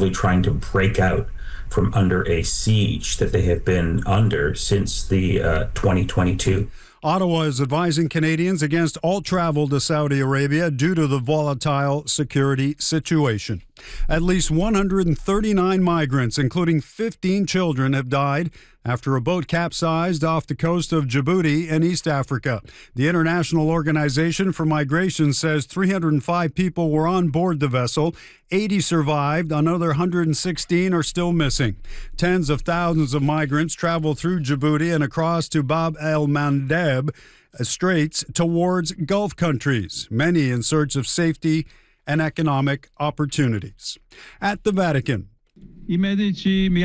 aggressively trying to break out from under a siege that they have been under since the 2022. Ottawa is advising Canadians against all travel to Saudi Arabia due to the volatile security situation. At least 139 migrants, including 15 children, have died after a boat capsized off the coast of Djibouti in East Africa. The International Organization for Migration says 305 people were on board the vessel. 80 survived. Another 116 are still missing. Tens of thousands of migrants travel through Djibouti and across to Bab el-Mandeb Straits towards Gulf countries, many in search of safety and economic opportunities. At the Vatican, during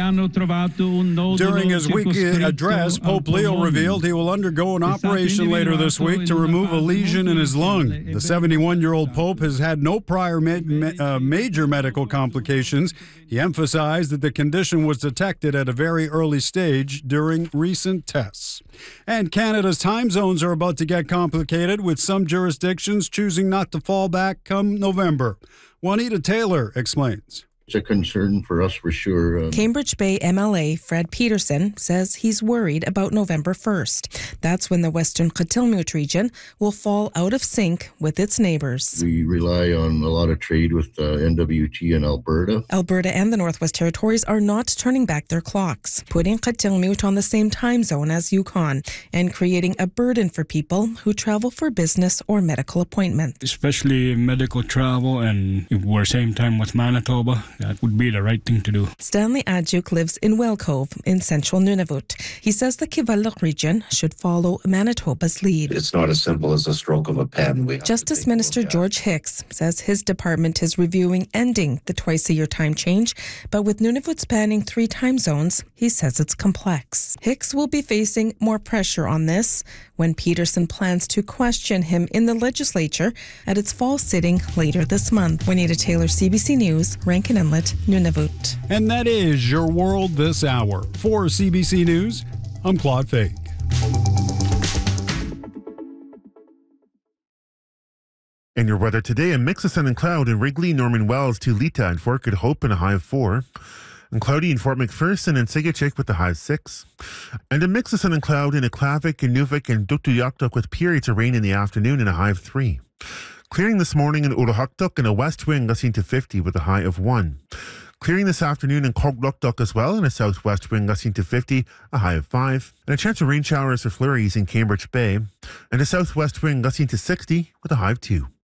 his weekly address, Pope Leo revealed he will undergo an operation later this week to remove a lesion in his lung. The 71-year-old Pope has had no prior major medical complications. He emphasized that the condition was detected at a very early stage during recent tests. And Canada's time zones are about to get complicated, with some jurisdictions choosing not to fall back come November. Juanita Taylor explains. It's a concern for us for sure. Cambridge Bay MLA Fred Peterson says he's worried about November 1st. That's when the Western Kitikmeot region will fall out of sync with its neighbours. We rely on a lot of trade with NWT and Alberta. Alberta and the Northwest Territories are not turning back their clocks, putting Kitikmeot on the same time zone as Yukon and creating a burden for people who travel for business or medical appointments. Especially medical travel, and if we're same time with Manitoba, that would be the right thing to do. Stanley Adjuk lives in Wellcove in central Nunavut. He says the Kivalliq region should follow Manitoba's lead. It's not as simple as a stroke of a pen. Justice Minister George Hicks says his department is reviewing ending the twice-a-year time change, but with Nunavut spanning 3 time zones, he says it's complex. Hicks will be facing more pressure on this when Peterson plans to question him in the legislature at its fall sitting later this month. Juanita Taylor, CBC News, Rankin Inlet, Nunavut. And that is your world this hour. For CBC News, I'm Claude Fake. And your weather today, a mix of sun and cloud in Wrigley, Norman Wells to Lita and Fort Good Hope in a high of 4. And cloudy in Fort McPherson and Sigachik with the high of 6. And a mix of sun and cloud in Aklavik, Inuvik, and Tuktoyaktuk with periods of rain in the afternoon and a high of 3. Clearing this morning in Uluhaktuk and a west wind gusting to 50 with a high of 1. Clearing this afternoon in Kogluktuk as well, and a southwest wind gusting to 50, a high of 5. And a chance of rain showers or flurries in Cambridge Bay, and a southwest wind gusting to 60 with a high of 2.